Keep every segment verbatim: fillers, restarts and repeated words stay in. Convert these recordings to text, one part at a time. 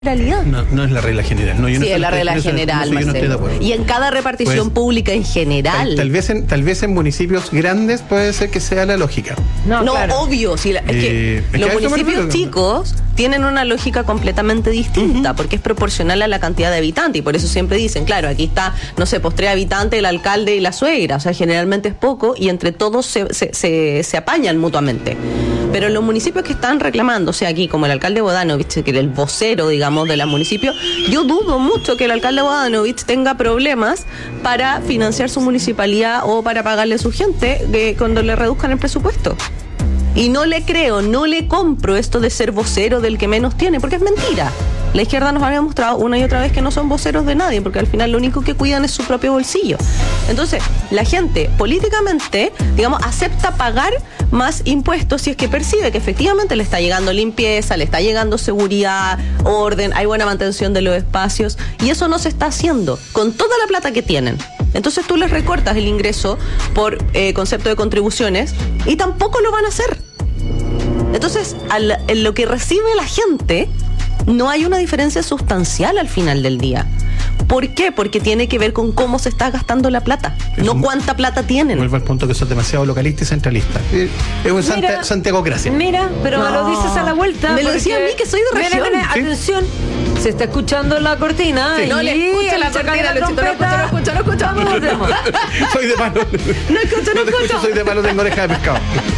realidad. No, no es la regla general. No, yo sí, no es la regla eso, general, eso, Marcelo. No y en cada repartición pues, pública en general. Tal, tal, vez en, tal vez en municipios grandes puede ser que sea la lógica. No, no claro. obvio. Si la, es eh, que los municipios chicos tienen una lógica completamente distinta, uh-huh. porque es proporcional a la cantidad de habitantes. Y por eso siempre dicen, claro, aquí está, no sé, pues tres habitantes, el alcalde y la suegra. O sea, generalmente es poco y entre todos se, se, se, se apañan mutuamente. Pero los municipios que están reclamando, o sea, aquí como el alcalde Bodanovich, que era el vocero, digamos, de la municipio, yo dudo mucho que el alcalde Bodanovich tenga problemas para financiar su municipalidad o para pagarle a su gente eh, cuando le reduzcan el presupuesto. Y no le creo, no le compro esto de ser vocero del que menos tiene, porque es mentira. La izquierda nos ha demostrado una y otra vez que no son voceros de nadie, porque al final lo único que cuidan es su propio bolsillo. Entonces, la gente políticamente, digamos, acepta pagar más impuestos si es que percibe que efectivamente le está llegando limpieza, le está llegando seguridad, orden, hay buena mantención de los espacios, y eso no se está haciendo con toda la plata que tienen. Entonces tú les recortas el ingreso por eh, concepto de contribuciones y tampoco lo van a hacer. Entonces, al, en lo que recibe la gente, no hay una diferencia sustancial al final del día. ¿Por qué? Porque tiene que ver con cómo se está gastando la plata, es no un, cuánta plata tienen. Vuelvo al punto que son demasiado localistas y centralistas. Es un Santa, Santiago-Gracia. Mira, pero no. me lo dices a la vuelta. Me lo decía a mí que soy de región. Mira, mira, ¿sí? Atención, se está escuchando la cortina. Sí. No le escucha la cortina, Luchito, no escucho, no escucho, no escucho. ¿Cómo lo hacemos? Soy de malo. No escucho, no, no escucho. escucho. Soy de malo, tengo oreja de pescado.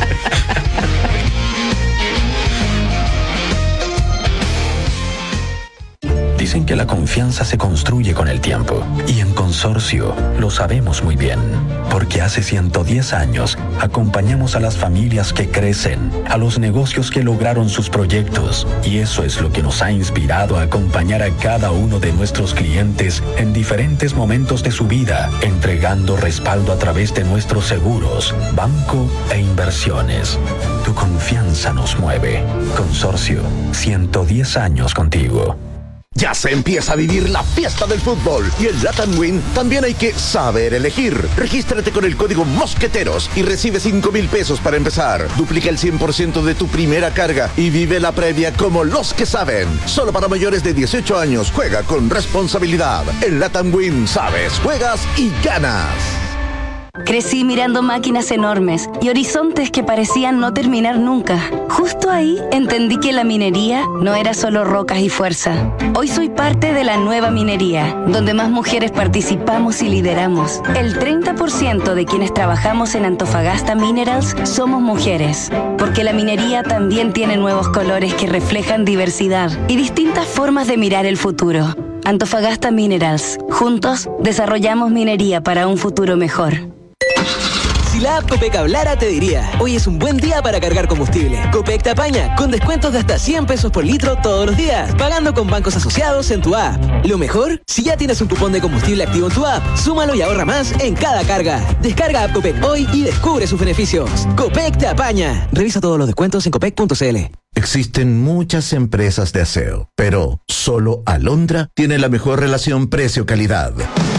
Dicen que la confianza se construye con el tiempo, y en Consorcio lo sabemos muy bien, porque hace ciento diez años acompañamos a las familias que crecen, a los negocios que lograron sus proyectos, y eso es lo que nos ha inspirado a acompañar a cada uno de nuestros clientes en diferentes momentos de su vida, entregando respaldo a través de nuestros seguros, banco e inversiones. Tu confianza nos mueve. Consorcio, ciento diez años contigo. Ya se empieza a vivir la fiesta del fútbol y en Latam Win también hay que saber elegir. Regístrate con el código Mosqueteros y recibe cinco mil pesos para empezar. Duplica el cien por ciento de tu primera carga y vive la previa como los que saben. Solo para mayores de dieciocho años. Juega con responsabilidad. En Latam Win sabes, juegas y ganas. Crecí mirando máquinas enormes y horizontes que parecían no terminar nunca. Justo ahí entendí que la minería no era solo rocas y fuerza. Hoy soy parte de la nueva minería, donde más mujeres participamos y lideramos. El treinta por ciento de quienes trabajamos en Antofagasta Minerals somos mujeres, porque la minería también tiene nuevos colores que reflejan diversidad y distintas formas de mirar el futuro. Antofagasta Minerals. Juntos desarrollamos minería para un futuro mejor. Si la app Copec hablara, te diría: hoy es un buen día para cargar combustible. Copec te apaña con descuentos de hasta cien pesos por litro todos los días, pagando con bancos asociados en tu app. Lo mejor, si ya tienes un cupón de combustible activo en tu app, súmalo y ahorra más en cada carga. Descarga app Copec hoy y descubre sus beneficios. Copec te apaña. Revisa todos los descuentos en copec punto c l. Existen muchas empresas de aseo, pero solo Alondra tiene la mejor relación precio-calidad.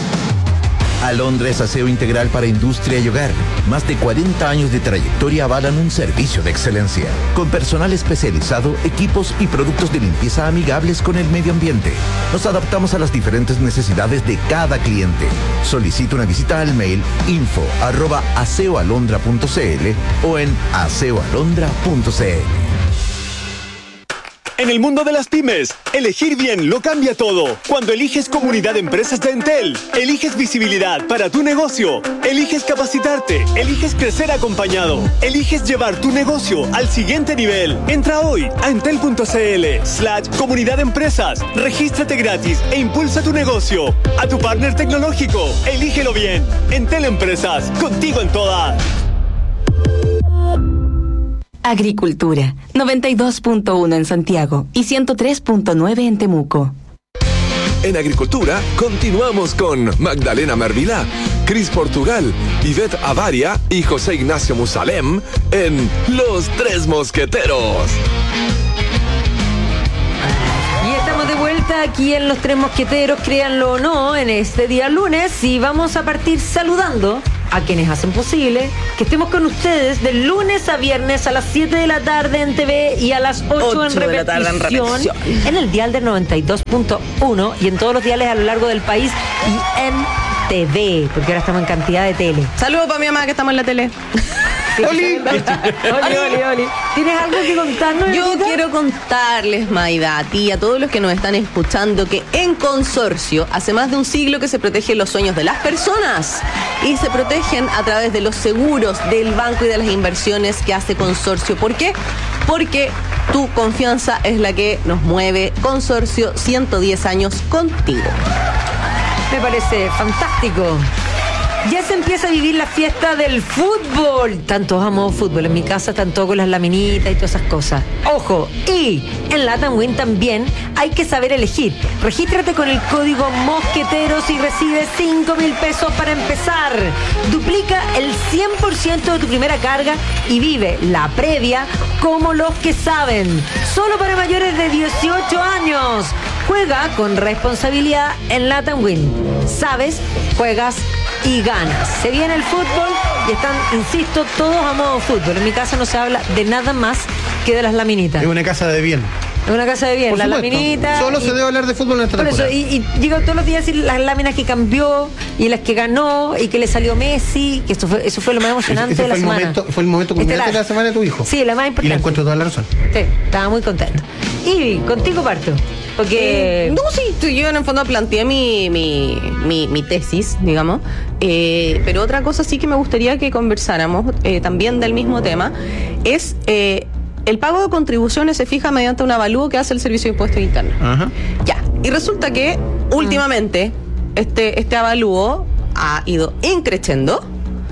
Alondra es aseo integral para industria y hogar. Más de cuarenta años de trayectoria avalan un servicio de excelencia. Con personal especializado, equipos y productos de limpieza amigables con el medio ambiente. Nos adaptamos a las diferentes necesidades de cada cliente. Solicita una visita al mail info arroba aseoalondra punto c l o en aseoalondra punto c l. En el mundo de las pymes, elegir bien lo cambia todo. Cuando eliges Comunidad de Empresas de Entel, eliges visibilidad para tu negocio, eliges capacitarte, eliges crecer acompañado, eliges llevar tu negocio al siguiente nivel. Entra hoy a entel punto c l slash comunidad de empresas, regístrate gratis e impulsa tu negocio. A tu partner tecnológico, elígelo bien. Entel Empresas, contigo en todas. Agricultura, noventa y dos punto uno en Santiago y ciento tres punto nueve en Temuco. En Agricultura, continuamos con Magdalena Mervilá, Cris Portugal, Ivette Avaria y José Ignacio Musalem en Los Tres Mosqueteros. Y estamos de vuelta aquí en Los Tres Mosqueteros, créanlo o no, en este día lunes, y vamos a partir saludando a quienes hacen posible que estemos con ustedes de lunes a viernes a las siete de la tarde en T V y a las ocho en de la tarde en repetición repetición. en el dial del noventa y dos punto uno y en todos los diales a lo largo del país y en T V, porque ahora estamos en cantidad de tele. Saludos para mi mamá que estamos en la tele. ¡Oli! ¡Oli, oli, oli! ¿Tienes algo que contarnos? Yo Anita? quiero contarles, Maida, a ti, a todos los que nos están escuchando, que en Consorcio hace más de un siglo que se protegen los sueños de las personas y se protegen a través de los seguros del banco y de las inversiones que hace Consorcio. ¿Por qué? Porque tu confianza es la que nos mueve. Consorcio, ciento diez años contigo. Me parece fantástico. Ya se empieza a vivir la fiesta del fútbol. Tantos amo fútbol. En mi casa están todos con las laminitas y todas esas cosas. Ojo, y en Latam Win también hay que saber elegir. Regístrate con el código Mosqueteros y recibes cinco mil pesos para empezar. Duplica el cien por ciento de tu primera carga y vive la previa como los que saben. Solo para mayores de dieciocho años. Juega con responsabilidad en Latam Win. Sabes, juegas y ganas. Se viene el fútbol y están, insisto, todos a modo fútbol. En mi casa no se habla de nada más que de las laminitas. Es una casa de bien. Es una casa de bien, Por las supuesto. laminitas. Solo y, se debe hablar de fútbol en esta por eso, temporada. y, y digo todos los días las láminas que cambió y las que ganó y que le salió Messi, que eso fue, eso fue lo más emocionante Ese de la fue el semana. momento, fue el momento culminante Estelar. de la semana de tu hijo. Sí, la más importante. Y le encuentro toda la razón. Sí, estaba muy contenta. Y contigo parto. Porque. Eh, no, sí, tú- yo en el fondo planteé mi, mi, mi, mi tesis, digamos. Eh, pero otra cosa sí que me gustaría que conversáramos eh, también del mismo tema es eh, el pago de contribuciones se fija mediante un avalúo que hace el Servicio de Impuestos Internos. Ajá. Ya, y resulta que últimamente este, este avalúo ha ido increciendo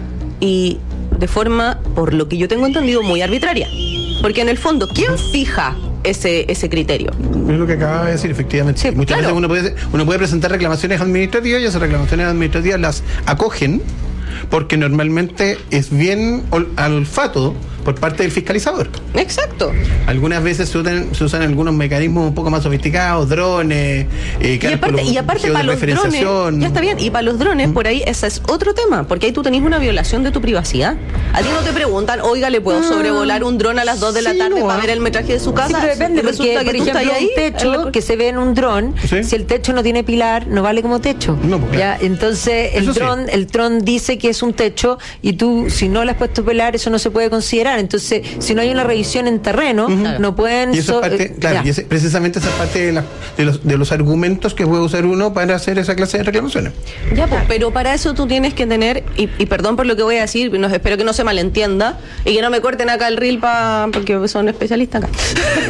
y de forma, por lo que yo tengo entendido, muy arbitraria. Porque en el fondo, ¿quién fija ese, ese criterio? Es lo que acababa de decir, efectivamente. Sí, Muchas claro. veces uno puede, uno puede presentar reclamaciones administrativas y esas reclamaciones administrativas las acogen porque normalmente es bien ol- al olfato por parte del fiscalizador. Exacto. Algunas veces se usan, se usan algunos mecanismos un poco más sofisticados, drones, eh, Y aparte, y aparte para los drones, ya está bien, y para los drones, por ahí ese es otro tema, porque ahí tú tenés una violación de tu privacidad. A ti no te preguntan, oiga, ¿le puedo sobrevolar un dron a las dos de la sí, tarde no, para ah. ver el metraje de su casa? Sí, pero depende, Y porque, resulta por que tú ejemplo, estás ahí, un techo en la- que se ve en un dron, Sí. si el techo no tiene pilar, no vale como techo. No, porque- ya, entonces el Eso sí. dron, el dron dice que es un techo y tú, si no le has puesto pilar, eso no se puede considerar. Entonces, si no hay una revisión en terreno, no pueden. Y eso so- es parte, eh, claro, ya. y ese- precisamente esa parte de, la- de, los, de los argumentos que puede usar uno para hacer esa clase de reclamaciones. Ya, pues, pero para eso tú tienes que tener, y, y perdón por lo que voy a decir, no, espero que no se malentienda y que no me corten acá el reel pa, porque son especialistas acá.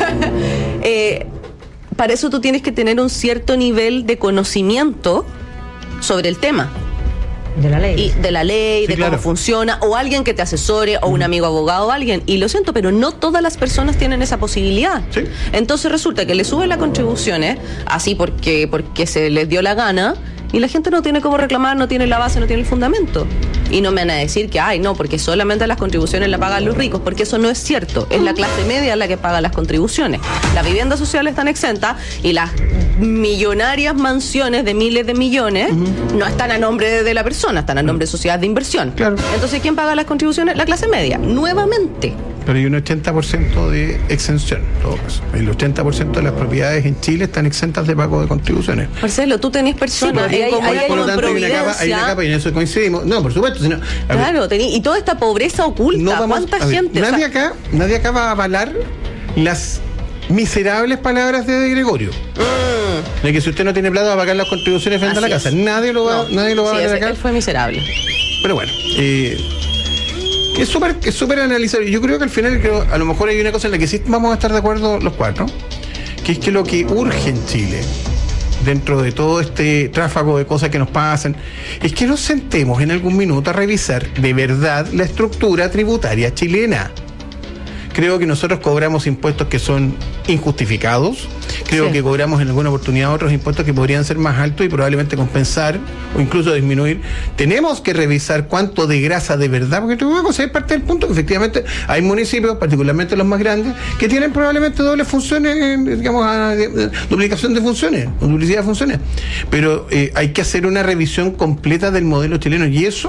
Eh, para eso tú tienes que tener un cierto nivel de conocimiento sobre el tema. De la ley. Y de la ley, Sí, de claro. cómo funciona, o alguien que te asesore, o un amigo abogado, o alguien. Y lo siento, pero no todas las personas tienen esa posibilidad. Sí. Entonces resulta que le suben las contribuciones, así porque, porque se les dio la gana, y la gente no tiene cómo reclamar, no tiene la base, no tiene el fundamento. Y no me van a decir que, ay, no, porque solamente las contribuciones las pagan los ricos, porque eso no es cierto. Es la clase media la que paga las contribuciones. Las viviendas sociales están exentas y las millonarias mansiones de miles de millones no están a nombre de, de la persona, están a nombre de sociedades de inversión. Claro. Entonces, ¿quién paga las contribuciones? La clase media, nuevamente. Pero hay un ochenta por ciento de exención, en todo caso. El ochenta por ciento de las propiedades en Chile están exentas de pago de contribuciones. Marcelo, tú tenés personas Sí, en ahí- comuna ahí hay Por lo como en tanto, hay una, capa, hay una Providencia. capa y en eso coincidimos. No, por supuesto. Sino, a ver, Claro, tení- y toda esta pobreza oculta. no vamos- ¿Cuánta a ver, gente? O sea, Nadie, acá, nadie acá va a avalar las miserables palabras de Gregorio. mm, De que si usted no tiene plata va a pagar las contribuciones frente a la así casa. es. Nadie lo va, No, nadie lo va sí, a avalar ese- acá. él fue miserable. Pero bueno, eh, es súper es súper analizable. Yo creo que al final, creo, a lo mejor hay una cosa en la que sí vamos a estar de acuerdo los cuatro, que es que lo que urge en Chile, dentro de todo este tráfago de cosas que nos pasan, es que nos sentemos en algún minuto a revisar de verdad la estructura tributaria chilena. Creo que nosotros cobramos impuestos que son injustificados. Creo Sí. que cobramos en alguna oportunidad otros impuestos que podrían ser más altos y probablemente compensar o incluso disminuir. Tenemos que revisar cuánto de grasa de verdad, porque tenemos que ser parte del punto que efectivamente hay municipios, particularmente los más grandes, que tienen probablemente dobles funciones, eh, digamos, a- de- de- duplicación de funciones, o duplicidad de funciones. Pero eh, hay que hacer una revisión completa del modelo chileno y eso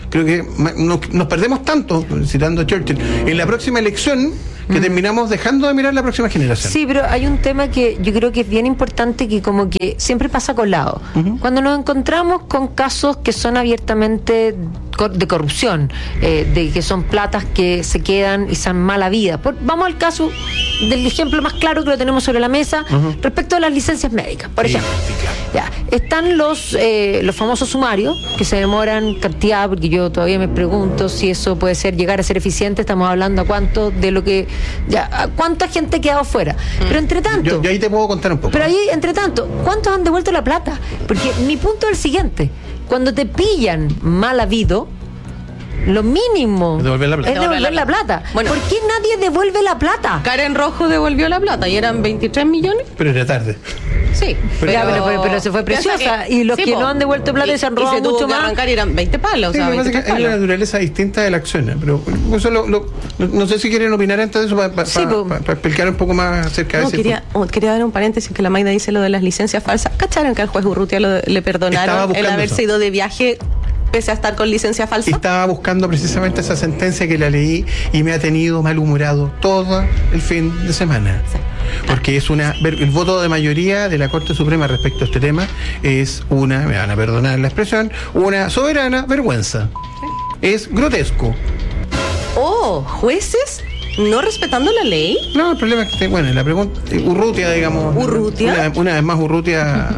creo que nos, nos perdemos tanto, citando a Churchill, en la próxima elección que terminamos dejando de mirar la próxima generación. Sí, pero hay un tema que yo creo que es bien importante, que como que siempre pasa colado. Uh-huh. Cuando nos encontramos con casos que son abiertamente de corrupción, eh, de que son platas que se quedan y son mala vida. Por, vamos al caso del ejemplo más claro que lo tenemos sobre la mesa, uh-huh. respecto a las licencias médicas, por ejemplo. Sí, claro. Ya, están los eh, los famosos sumarios, que se demoran cantidad, porque yo todavía me pregunto si eso puede ser llegar a ser eficiente. Estamos hablando a cuánto de lo que ya, a cuánta gente ha quedado fuera. Mm. Pero entre tanto, yo, yo ahí te puedo contar un poco. Pero ahí, entre tanto, ¿cuántos han devuelto la plata? Porque mi punto es el siguiente: cuando te pillan mal habido, lo mínimo devolver la plata. es devolver la plata. Bueno, ¿por qué nadie devuelve la plata? Karen Rojo devolvió la plata y eran veintitrés millones. Pero era tarde. Sí, pero, ya, pero, pero, pero se fue preciosa. Que, y los sí, que po, no han devuelto plata y se han robado mucho más. Arrancar y eran veinte palos. Sí, o sea, veinte palos. Es la naturaleza distinta de la acción. Pero eso lo, lo, no, no sé si quieren opinar antes de eso para pa, sí, pa, pa, pa explicar un poco más acerca no, de eso. Quería, oh, quería dar un paréntesis que la Maida dice lo de las licencias falsas. ¿Cacharon que al juez Urrutia lo, le perdonaron el haberse eso. ido de viaje pese a estar con licencia falsa? Estaba buscando precisamente esa sentencia que la leí y me ha tenido malhumorado todo el fin de semana. Sí. Porque es una el voto de mayoría de la Corte Suprema respecto a este tema es una, me van a perdonar la expresión, una soberana vergüenza. Sí. Es grotesco. Oh, jueces no respetando la ley. No, el problema es que, bueno, la pregunta, Urrutia, digamos. Urrutia. Una, una vez más Urrutia.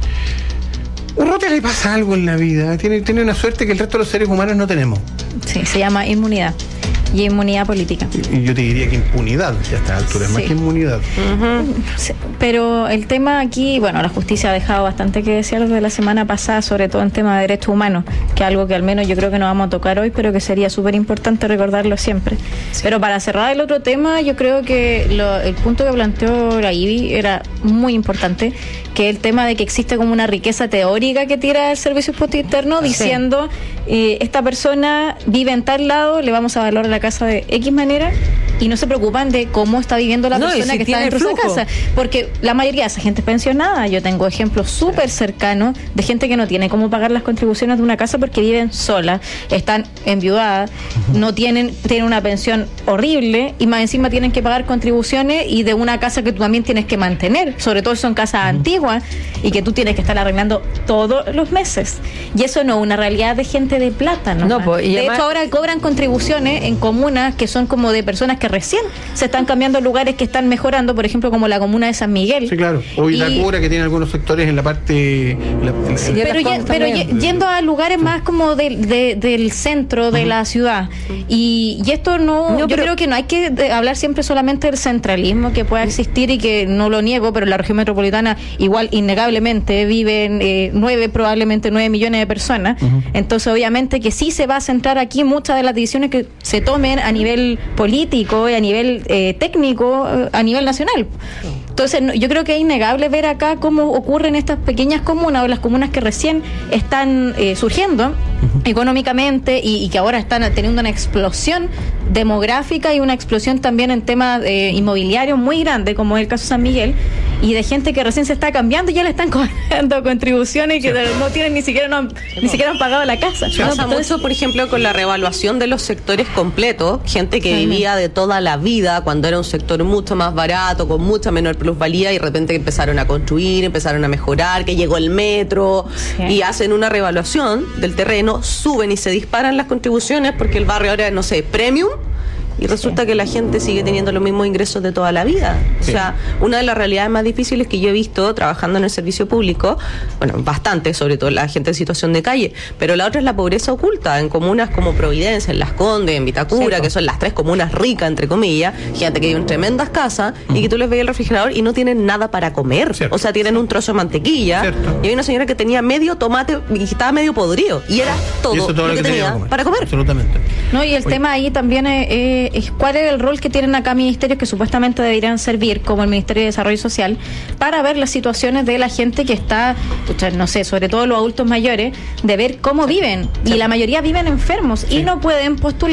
Urrutia le pasa algo en la vida, tiene, tiene una suerte que el resto de los seres humanos no tenemos. Sí, se llama inmunidad. Y inmunidad política. Y yo te diría que impunidad, ya a esta altura, sí. más que inmunidad. Uh-huh. Sí, pero el tema aquí, bueno, la justicia ha dejado bastante que desear desde la semana pasada, sobre todo en tema de derechos humanos, que es algo que al menos yo creo que no vamos a tocar hoy, pero que sería súper importante recordarlo siempre. Sí. Pero para cerrar el otro tema, yo creo que lo, el punto que planteó la Ivy era muy importante, que el tema de que existe como una riqueza teórica que tira el Servicio Impuesto Interno, sí. diciendo, eh, esta persona vive en tal lado, le vamos a valorar la casa de X manera, y no se preocupan de cómo está viviendo la no, persona si que está dentro de esa casa, porque la mayoría de esa gente es pensionada. Yo tengo ejemplos súper cercanos de gente que no tiene cómo pagar las contribuciones de una casa porque viven solas, están enviudadas, uh-huh. no tienen, tienen una pensión horrible y más encima tienen que pagar contribuciones y de una casa que tú también tienes que mantener, sobre todo si son casas uh-huh. antiguas y que tú tienes que estar arreglando todos los meses, y eso no es una realidad de gente de plata, ¿no? no pues, y de además, hecho ahora cobran contribuciones en comunas que son como de personas que recién se están cambiando a lugares que están mejorando, por ejemplo como la comuna de San Miguel. Sí, claro. O Itacura, que tiene algunos sectores en la parte la, sí, pero, ye, pero ye, yendo a lugares sí. más como de, de, del centro de uh-huh. la ciudad, y, y esto no, no yo pero, creo que no hay que de, hablar siempre solamente del centralismo que pueda existir, y que no lo niego, pero en la región metropolitana igual innegablemente viven eh, nueve, probablemente nueve millones de personas. Uh-huh. Entonces obviamente que sí se va a centrar aquí muchas de las decisiones que se tomen a nivel político y a nivel eh, técnico, a nivel nacional. Entonces yo creo que es innegable ver acá cómo ocurren estas pequeñas comunas o las comunas que recién están eh, surgiendo uh-huh. económicamente y, y que ahora están teniendo una explosión demográfica y una explosión también en temas eh, inmobiliarios muy grande, como es el caso de San Miguel, y de gente que recién se está cambiando y ya le están cobrando contribuciones y que sí. no tienen ni siquiera no han, ni siquiera han pagado la casa. Sí, pasa ¿no? mucho, por ejemplo, con la revaluación de los sectores completos, gente que uh-huh. vivía de toda la vida cuando era un sector mucho más barato, con mucha menor plusvalía, y de repente empezaron a construir, empezaron a mejorar, que llegó el metro, sí. y hacen una revaluación del terreno, suben y se disparan las contribuciones porque el barrio ahora, no sé, premium, y resulta sí. que la gente sigue teniendo los mismos ingresos de toda la vida. Sí. O sea, una de las realidades más difíciles que yo he visto trabajando en el servicio público, bueno, bastante, sobre todo la gente en situación de calle, pero la otra es la pobreza oculta en comunas como Providencia, en Las Condes, en Vitacura, sí, que son las tres comunas ricas, entre comillas, gente que vive en tremendas casas uh-huh. y que tú les ves el refrigerador y no tienen nada para comer. Cierto. O sea, tienen un trozo de mantequilla. Cierto. Y hay una señora que tenía medio tomate y estaba medio podrido, y era todo, y eso todo lo, lo que, que tenía comer. Para comer. Absolutamente. No, y el Oye. tema ahí también es, es cuál es el rol que tienen acá ministerios que supuestamente deberían servir, como el Ministerio de Desarrollo Social, para ver las situaciones de la gente que está, no sé, sobre todo los adultos mayores, de ver cómo viven. Sí. Y la mayoría viven enfermos sí. y no pueden postular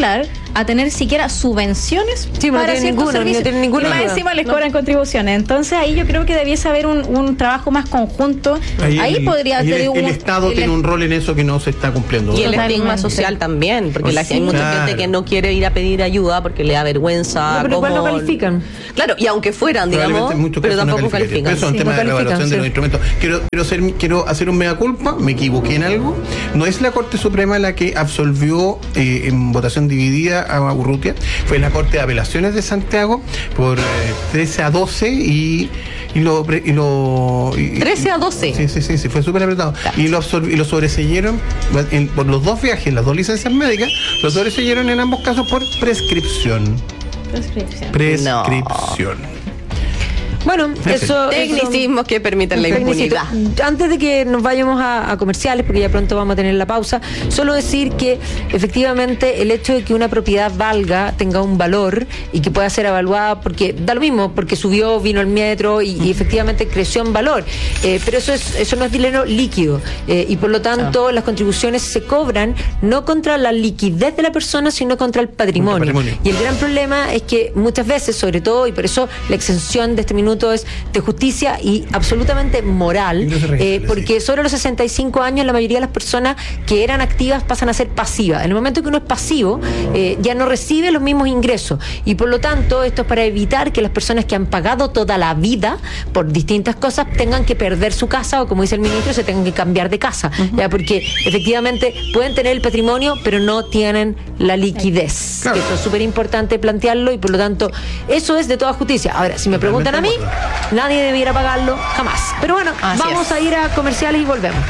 a tener siquiera subvenciones Sí, para no tienen ciertos ninguno, servicios. no tienen ninguna y más ayuda. encima les No. cobran contribuciones. Entonces ahí yo creo que debiese haber un, un trabajo más conjunto. Ahí, el, podría ahí el, tener un, el Estado el- tiene un rol en eso que no se está cumpliendo. Y el Totalmente. estigma social también, porque la, Sí, hay mucha claro. gente que no quiere ir a pedir ayuda porque le da vergüenza. No, pero igual cómo- no califican. Claro, y aunque fueran, digamos, Probablemente muchos pero casos no tampoco califican. califican. Eso es un Sí, tema no de la califican, evaluación de sí. los instrumentos. Quiero, quiero, hacer, quiero hacer un mea culpa, me equivoqué en algo. No es la Corte Suprema la que absolvió eh, en votación dividida a Urrutia, fue la Corte de Apelaciones de Santiago por eh, trece a doce y, y lo... Y lo y- trece a doce. Sí, sí, sí, sí, fue súper apretado. Y lo, absor- y lo sobreseyeron en- por los dos viajes, las dos licencias médicas, lo sobreseyeron en ambos casos por prescripción. Prescripción. Prescripción. Bueno, eso... Tecnicismos que permiten la Tecnicito. impunidad. Antes de que nos vayamos a, a comerciales, porque ya pronto vamos a tener la pausa, solo decir que efectivamente el hecho de que una propiedad valga, tenga un valor y que pueda ser evaluada, porque da lo mismo, porque subió, vino el metro y, y efectivamente creció en valor, eh, pero eso es eso no es dinero líquido eh, y por lo tanto las contribuciones se cobran no contra la liquidez de la persona, sino contra el patrimonio. Contra el patrimonio. Y el gran problema es que muchas veces, sobre todo, y por eso la exención de este minuto es de justicia y absolutamente moral, Y no se registra, eh, porque sobre los sesenta y cinco años la mayoría de las personas que eran activas pasan a ser pasivas. En el momento que uno es pasivo, eh, ya no recibe los mismos ingresos y por lo tanto esto es para evitar que las personas que han pagado toda la vida por distintas cosas tengan que perder su casa o, como dice el ministro, se tengan que cambiar de casa, ya, porque efectivamente pueden tener el patrimonio pero no tienen la liquidez, Claro. que eso es súper importante plantearlo y por lo tanto eso es de toda justicia. Ahora, si me preguntan a mí, nadie debiera pagarlo jamás. Pero bueno, Así vamos es. a ir a comerciales y volvemos.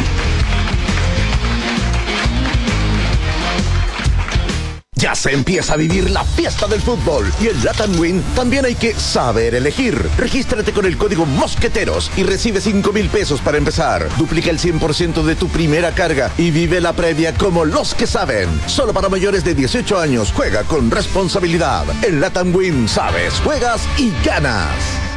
Ya se empieza a vivir la fiesta del fútbol y en Latam Win también hay que saber elegir. Regístrate con el código Mosqueteros y recibe cinco mil pesos para empezar. Duplica el cien por ciento de tu primera carga y vive la previa como los que saben. Solo para mayores de dieciocho años. Juega con responsabilidad. En Latam Win sabes, juegas y ganas.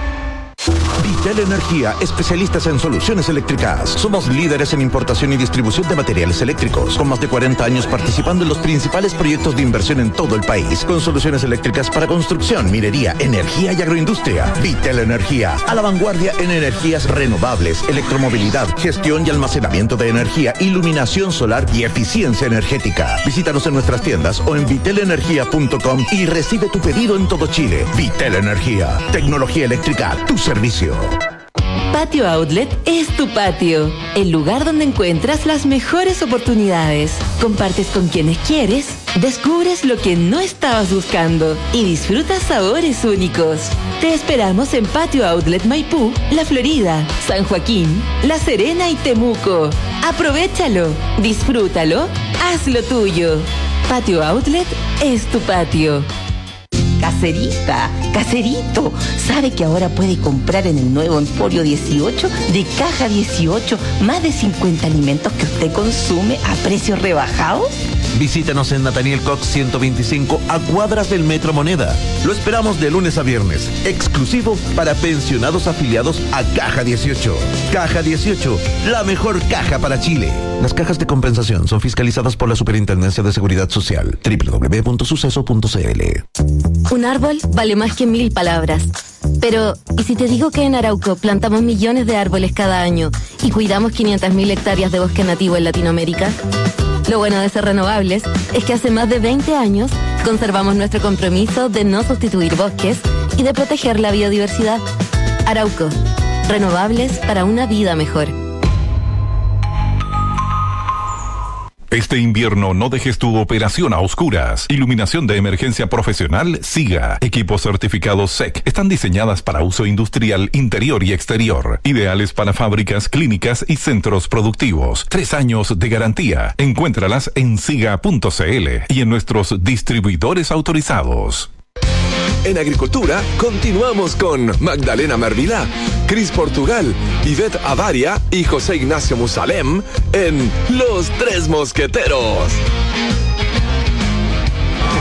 Vitel Energía, especialistas en soluciones eléctricas. Somos líderes en importación y distribución de materiales eléctricos, con más de cuarenta años participando en los principales proyectos de inversión en todo el país, con soluciones eléctricas para construcción, minería, energía y agroindustria. Vitel Energía, a la vanguardia en energías renovables, electromovilidad, gestión y almacenamiento de energía, iluminación solar y eficiencia energética. Visítanos en nuestras tiendas o en vitel energía punto com y recibe tu pedido en todo Chile. Vitel Energía, tecnología eléctrica a tu servicio. Patio Outlet es tu patio, el lugar donde encuentras las mejores oportunidades. Compartes con quienes quieres, descubres lo que no estabas buscando y disfrutas sabores únicos. Te esperamos en Patio Outlet Maipú, La Florida, San Joaquín, La Serena y Temuco. Aprovechalo, disfrútalo, hazlo tuyo. Patio Outlet es tu patio. Caserita, caserito, ¿sabe que ahora puede comprar en el nuevo Emporio dieciocho de Caja dieciocho más de cincuenta alimentos que usted consume a precios rebajados? Visítanos en Nathaniel Cox ciento veinticinco a cuadras del Metro Moneda. Lo esperamos de lunes a viernes, exclusivo para pensionados afiliados a Caja dieciocho. Caja dieciocho, la mejor caja para Chile. Las cajas de compensación son fiscalizadas por la Superintendencia de Seguridad Social. doble u doble u doble u punto suceso punto c l. Un árbol vale más que mil palabras. Pero, ¿y si te digo que en Arauco plantamos millones de árboles cada año y cuidamos quinientas mil hectáreas de bosque nativo en Latinoamérica? Lo bueno de ser renovables es que hace más de veinte años conservamos nuestro compromiso de no sustituir bosques y de proteger la biodiversidad. Arauco, renovables para una vida mejor. Este invierno no dejes tu operación a oscuras. Iluminación de emergencia profesional SIGA. Equipos certificados S E C. Están diseñadas para uso industrial interior y exterior. Ideales para fábricas, clínicas y centros productivos. Tres años de garantía. Encuéntralas en siga punto c l y en nuestros distribuidores autorizados. En Agricultura, continuamos con Magdalena Mervilá, Cris Portugal, Ivette Avaria y José Ignacio Musalem en Los Tres Mosqueteros.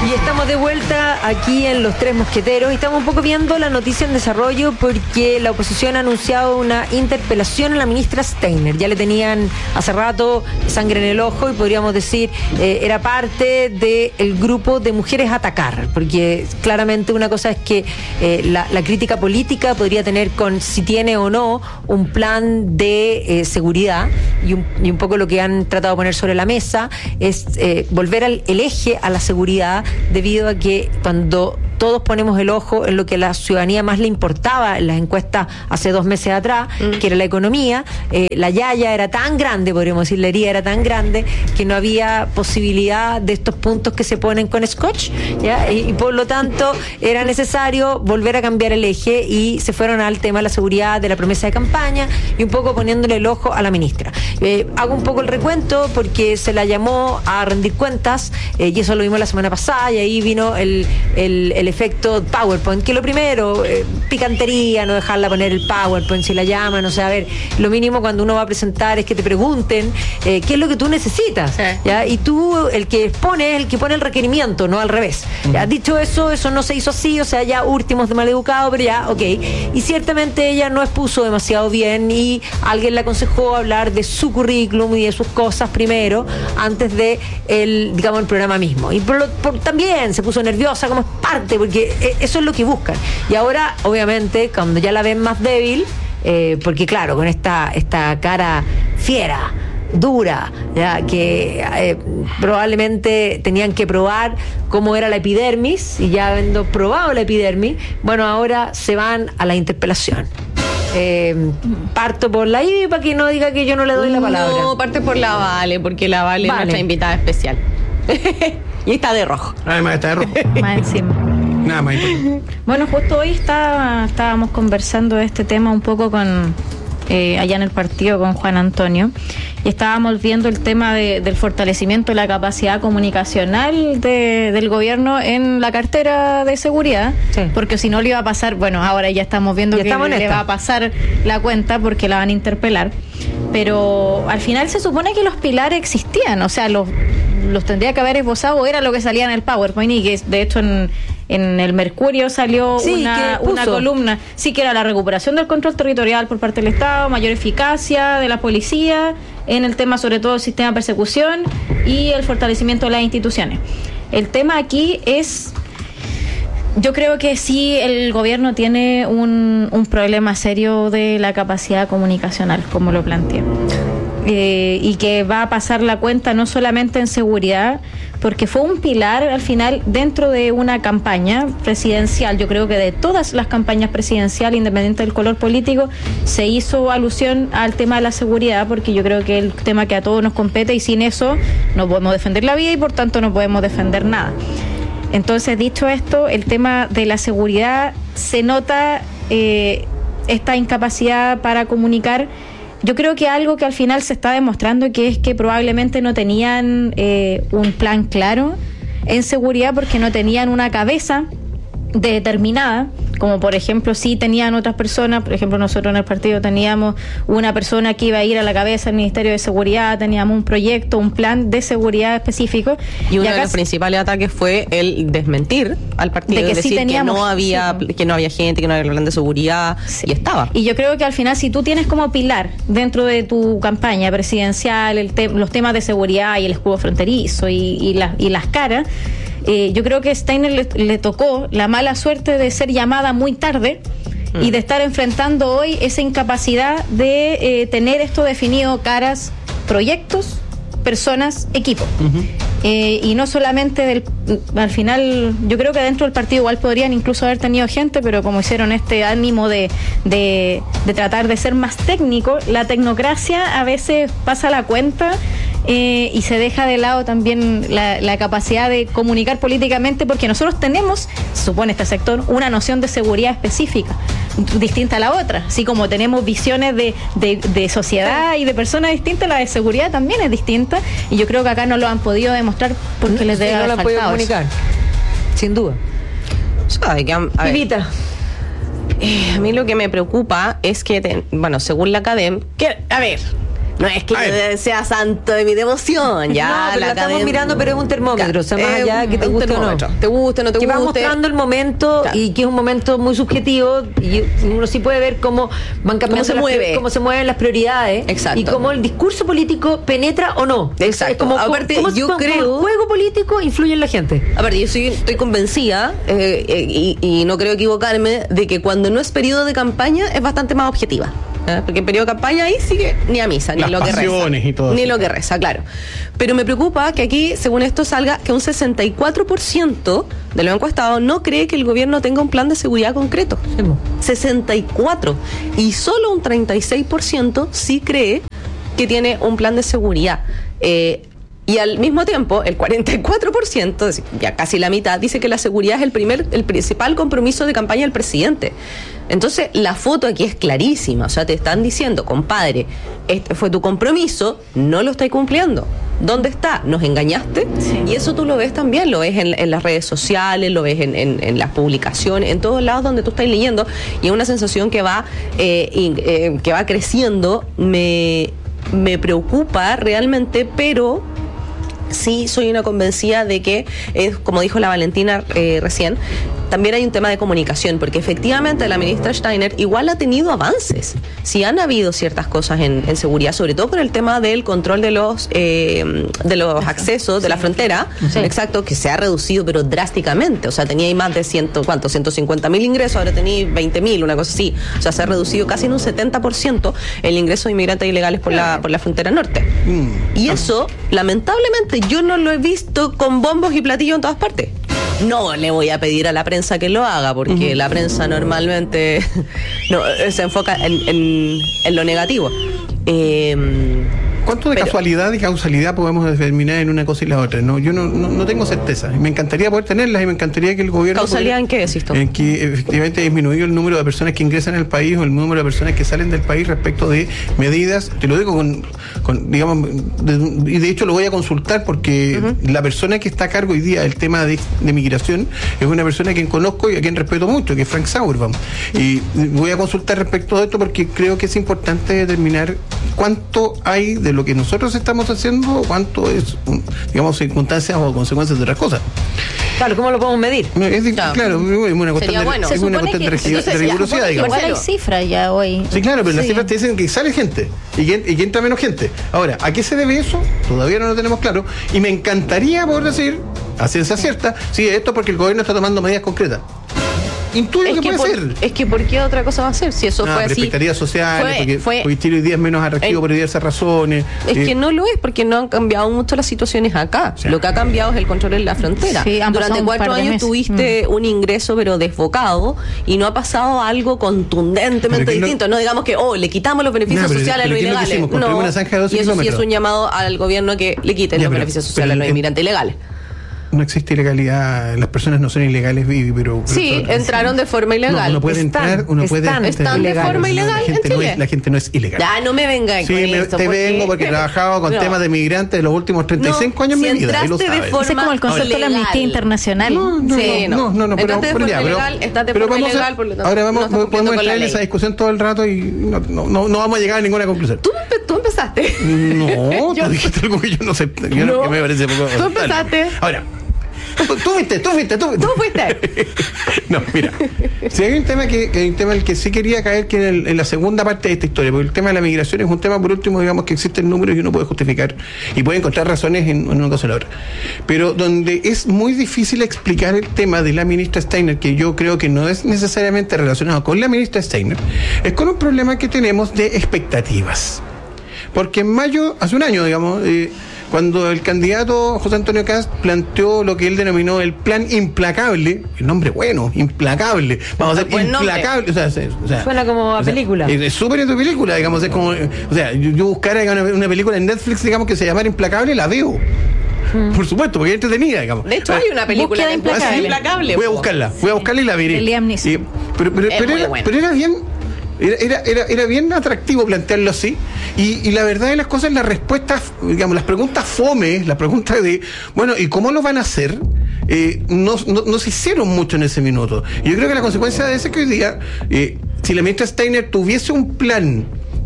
Y estamos de vuelta aquí en Los Tres Mosqueteros y estamos un poco viendo la noticia en desarrollo porque la oposición ha anunciado una interpelación a la ministra Steiner. Ya le tenían hace rato sangre en el ojo y podríamos decir eh, era parte del grupo de mujeres a atacar, porque claramente una cosa es que eh, la, la crítica política podría tener con si tiene o no un plan de eh, seguridad y un, y un poco lo que han tratado de poner sobre la mesa es eh, volver al, el eje a la seguridad, debido a que cuando todos ponemos el ojo en lo que a la ciudadanía más le importaba en las encuestas hace dos meses atrás, mm. que era la economía, eh, la yaya era tan grande, podríamos decir, la herida era tan grande que no había posibilidad de estos puntos que se ponen con scotch, ¿ya? Y, y por lo tanto era necesario volver a cambiar el eje y se fueron al tema de la seguridad, de la promesa de campaña y un poco poniéndole el ojo a la ministra. Eh, hago un poco el recuento porque se la llamó a rendir cuentas eh, y eso lo vimos la semana pasada y ahí vino el, el, el efecto PowerPoint, que lo primero, eh, picantería, no dejarla poner el PowerPoint si la llaman, o sea, a ver, lo mínimo cuando uno va a presentar es que te pregunten eh, qué es lo que tú necesitas, sí. ¿Ya? Y tú, el que expone es el que pone el requerimiento, no al revés. Uh-huh. ¿Ya? Dicho eso, eso no se hizo así, o sea, ya últimos de maleducado, pero ya, ok. Y ciertamente ella no expuso demasiado bien y alguien le aconsejó hablar de su currículum y de sus cosas primero, antes de el, digamos, el programa mismo. Y por lo, por, también se puso nerviosa como es parte, porque eso es lo que buscan. Y ahora, obviamente, cuando ya la ven más débil, eh, porque claro, con esta, esta cara fiera, dura, ya que eh, probablemente tenían que probar cómo era la epidermis, y ya habiendo probado la epidermis, bueno, ahora se van a la interpelación. Eh, parto por la I B I para que no diga que yo no le doy la palabra. No, parte por la Vale, porque la Vale, vale. es nuestra invitada especial. Y está de rojo. Además está de rojo. Más encima. Nada más. Bueno, justo hoy está, estábamos conversando de este tema un poco con eh, allá en el partido con Juan Antonio y estábamos viendo el tema de, del fortalecimiento de la capacidad comunicacional de, del gobierno en la cartera de seguridad, sí. Porque si no le iba a pasar, bueno, ahora ya estamos viendo ya que estamos le, le va a pasar la cuenta porque la van a interpelar, pero al final se supone que los pilares existían, o sea, los los tendría que haber esbozado, era lo que salía en el PowerPoint y que de hecho en, en el Mercurio salió sí, una, una columna, sí, que era la recuperación del control territorial por parte del Estado, mayor eficacia de la policía en el tema sobre todo del sistema de persecución y el fortalecimiento de las instituciones. El tema aquí es, yo creo que sí el gobierno tiene un, un problema serio de la capacidad comunicacional, como lo planteé. Eh, y que va a pasar la cuenta no solamente en seguridad, porque fue un pilar al final dentro de una campaña presidencial. Yo creo que de todas las campañas presidenciales, independiente del color político, se hizo alusión al tema de la seguridad, porque yo creo que es el tema que a todos nos compete y sin eso no podemos defender la vida y por tanto no podemos defender nada. Entonces, dicho esto, el tema de la seguridad se nota eh, esta incapacidad para comunicar. Yo creo que algo que al final se está demostrando que es que probablemente no tenían eh, un plan claro en seguridad porque no tenían una cabeza determinada, como por ejemplo sí tenían otras personas, por ejemplo nosotros en el partido teníamos una persona que iba a ir a la cabeza del Ministerio de Seguridad, teníamos un proyecto, un plan de seguridad específico. Y uno y de los principales ataques fue el desmentir al partido, de que decir sí teníamos, que no había sí. que no había gente, que no había plan de seguridad, sí. Y estaba. Y yo creo que al final si tú tienes como pilar dentro de tu campaña presidencial el te- los temas de seguridad y el escudo fronterizo y, y, la, y las caras, Eh, yo creo que Steiner le, le tocó la mala suerte de ser llamada muy tarde mm. y de estar enfrentando hoy esa incapacidad de eh, tener esto definido: caras, proyectos, personas, equipo. Uh-huh. Eh, y no solamente del, al final, yo creo que dentro del partido igual podrían incluso haber tenido gente, pero como hicieron este ánimo de, de, de tratar de ser más técnico, la tecnocracia a veces pasa la cuenta. Eh, y se deja de lado también la, la capacidad de comunicar políticamente, porque nosotros tenemos, se supone este sector, una noción de seguridad específica, distinta a la otra. Así como tenemos visiones de, de, de sociedad y de personas distintas, la de seguridad también es distinta, y yo creo que acá no lo han podido demostrar porque les debe no haber la faltado comunicar, eso. Sin duda. ¿Sabe que, a ver, Vivita. Eh, a mí lo que me preocupa es que, te, bueno, según la Academ, que, a ver, No es que yo sea santo de mi devoción, ya. No, pero la la estamos academ- mirando, pero es un termómetro, o sea, más Es allá de que te un guste o no. termómetro. Te guste o no te que va guste. mostrando el momento, Claro. y que es un momento muy subjetivo, y uno sí puede ver cómo van cambiando Cómo se las mueve. prior- cómo se mueven las prioridades. Exacto. Y cómo el discurso político penetra o no. Exacto. Es como, Aparte, cómo- yo cómo creo- el juego político influye en la gente. A ver, yo soy- estoy convencida, eh, eh, y, y no creo equivocarme, de que cuando no es periodo de campaña es bastante más objetiva. ¿eh? Porque en periodo de campaña ahí sí que ni a misa, ni Las lo que reza. pasiones y todo Ni eso. lo que reza, claro. Pero me preocupa que aquí, según esto, salga que un sesenta y cuatro por ciento de los encuestados no cree que el gobierno tenga un plan de seguridad concreto. sesenta y cuatro. Y solo un treinta y seis por ciento sí cree que tiene un plan de seguridad. Eh, Y al mismo tiempo, el cuarenta y cuatro por ciento, es decir, ya casi la mitad, dice que la seguridad es el primer, el principal compromiso de campaña del presidente. Entonces, la foto aquí es clarísima. O sea, te están diciendo, compadre, este fue tu compromiso, no lo estáis cumpliendo. ¿Dónde está? ¿Nos engañaste? Sí. Y eso tú lo ves también, lo ves en, en las redes sociales, lo ves en, en, en las publicaciones, en todos lados donde tú estás leyendo, y es una sensación que va, eh, in, eh, que va creciendo. Me, me preocupa realmente, pero sí soy una convencida de que, eh, como dijo la Valentina eh, recién, también hay un tema de comunicación, porque efectivamente la ministra Steiner igual ha tenido avances. Sí han habido ciertas cosas en, en seguridad, sobre todo con el tema del control de los eh, de los accesos de la frontera, sí. Exacto, que se ha reducido pero drásticamente. O sea, tenía ahí más de ciento, ¿cuánto? ciento cincuenta mil ingresos, ahora tenía veinte mil, una cosa así. O sea, se ha reducido casi en un setenta por ciento el ingreso de inmigrantes ilegales por la, por la frontera norte. Mm. Y eso, lamentablemente, yo no lo he visto con bombos y platillos en todas partes. No le voy a pedir a la prensa que lo haga, porque uh-huh. la prensa normalmente no, se enfoca en, en, en lo negativo. Eh, ¿Cuánto de pero, casualidad y causalidad podemos determinar en una cosa y la otra? No, yo no, no, no tengo certeza. Me encantaría poder tenerlas y me encantaría que el gobierno... ¿Causalidad pudiera, en qué decís tú? En que efectivamente ha disminuido el número de personas que ingresan al país o el número de personas que salen del país respecto de medidas. Te lo digo con, con digamos, de, y de hecho lo voy a consultar porque uh-huh. la persona que está a cargo hoy día del tema de, de migración es una persona a quien conozco y a quien respeto mucho, que es Frank Sauerbaum. Y voy a consultar respecto de esto porque creo que es importante determinar cuánto hay de lo que nosotros estamos haciendo, cuánto es, digamos, circunstancias o consecuencias de otras cosas. Claro, ¿cómo lo podemos medir? Es, es, claro. claro, es una cuestión de, bueno. es una cuestión de, que, de rigurosidad, ya, digamos. Igual hay cifras ya hoy. Sí, claro, pero sí. las cifras te dicen que sale gente y que, y que entra menos gente. Ahora, ¿a qué se debe eso? Todavía no lo tenemos claro. Y me encantaría poder decir, a ciencia cierta, sí, esto porque el gobierno está tomando medidas concretas. Intuyo es que, que puede por, ser. Es que ¿por qué otra cosa va a ser? Si eso no, fue así. Expectativas sociales, fue, porque, fue, porque Chile hoy día es menos atractivo el, por diversas razones. Es eh, que no lo es, porque no han cambiado mucho las situaciones acá. Sí. Lo que ha cambiado es el control en la frontera. Sí, durante cuatro años tuviste mm. un ingreso, pero desbocado, y no ha pasado algo contundentemente distinto. No, no digamos que, oh, le quitamos los beneficios no, sociales a los ilegales. No, una zanja de y eso sí es un llamado al gobierno que le quiten ya, los pero, beneficios sociales pero, a los inmigrantes ilegales. No existe ilegalidad, las personas no son ilegales, Vivi, pero, pero sí, todo, entraron de forma ilegal. No, uno puede están, entrar, uno puede están, están de forma ilegal no, en Chile. No es, la gente no es ilegal. Ya, no me venga sí, con me, esto, te porque... vengo porque he trabajado con no. temas de migrantes de los últimos treinta y cinco no, años si de mi vida. Entraste de forma Ese es como el concepto de la amnistía internacional. No, no, sí, no, no, no, no pero, pero, ya, pero, legal, estás de pero forma vamos ilegal, a, por lo tanto, ahora vamos, no podemos entrar en esa discusión todo el rato y no, no, no, no vamos a llegar a ninguna conclusión. Tú, tú empezaste. No, tú dijiste algo que yo no sé, yo no, que me parece poco. Tú empezaste. Ahora. Tú, tú fuiste, tú fuiste, tú fuiste. Tú fuiste. No, mira. Si hay un tema que, que hay un tema el que sí quería caer, que en, el, en la segunda parte de esta historia, porque el tema de la migración es un tema, por último, digamos, que existen números y uno puede justificar y puede encontrar razones en, en una cosa o la otra. Pero donde es muy difícil explicar el tema de la ministra Steiner, que yo creo que no es necesariamente relacionado con la ministra Steiner, es con un problema que tenemos de expectativas. Porque en mayo, hace un año, digamos, eh, cuando el candidato José Antonio Kast planteó lo que él denominó el plan implacable, el nombre bueno, implacable, vamos a ser implacable, o sea, o sea, suena como a o sea, película. Es súper de película, digamos, es como, o sea, yo, yo buscara una, una película en Netflix, digamos, que se llamara Implacable, la veo. Hmm. Por supuesto, porque es entretenida, digamos. De hecho, hay una película de implacable. implacable. Voy a buscarla, voy a buscarla y la veré. Liam Neeson. Y, pero, pero, pero, era, bueno. pero era bien. Era, era, era bien atractivo plantearlo así y, y la verdad de las cosas, las respuestas, digamos, las preguntas fome, las preguntas de, bueno, ¿y cómo lo van a hacer? Eh, no, no, no se hicieron mucho en ese minuto. Y yo creo que la consecuencia de eso es que hoy día, eh, si la ministra Steiner tuviese un plan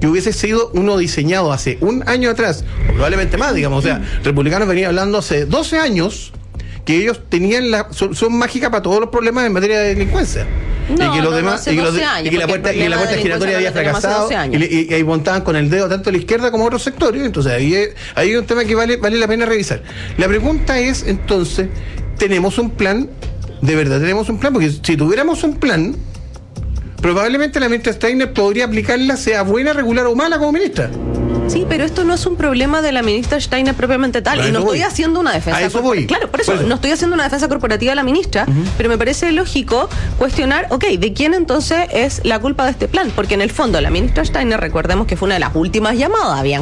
que hubiese sido uno diseñado hace un año atrás, o probablemente más, digamos. O sea, republicanos venían hablando hace doce años que ellos tenían la solución mágica para todos los problemas en materia de delincuencia. No, y que los no, demás, no hace y que, los de- doce y que la años, puerta, porque y el que la problema puerta de giratoria había delincuencia lo tenemos hace fracasado doce y, años. le- y- y ahí montaban con el dedo tanto la izquierda como otros sectores. Entonces ahí, es- ahí hay un tema que vale, vale la pena revisar. La pregunta es entonces, ¿tenemos un plan? ¿De verdad tenemos un plan? Porque si tuviéramos un plan, probablemente la ministra Steiner podría aplicarla, sea buena, regular o mala como ministra. Sí, pero esto no es un problema de la ministra Steiner propiamente tal. A y no eso estoy voy. haciendo una defensa. A eso corpor- voy. Claro, por eso, Por eso. no estoy haciendo una defensa corporativa de la ministra, pero me parece lógico cuestionar, ok, ¿de quién entonces es la culpa de este plan? Porque en el fondo la ministra Steiner, recordemos que fue una de las últimas llamadas, habían